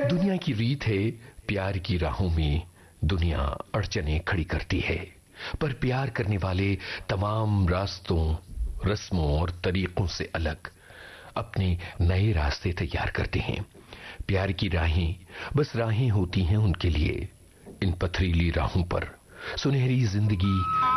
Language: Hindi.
दुनिया की रीत है, प्यार की राहों में दुनिया अड़चने खड़ी करती है, पर प्यार करने वाले तमाम रास्तों, रस्मों और तरीकों से अलग अपने नए रास्ते तैयार करते हैं। प्यार की राहें बस राहें होती हैं उनके लिए। इन पथरीली राहों पर सुनहरी जिंदगी